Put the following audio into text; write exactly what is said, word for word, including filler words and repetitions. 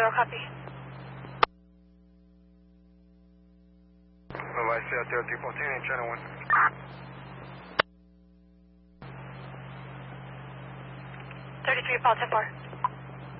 zero, copy. Levi, stay out there, three fourteen, channel one. thirty-three, Paul, ten four.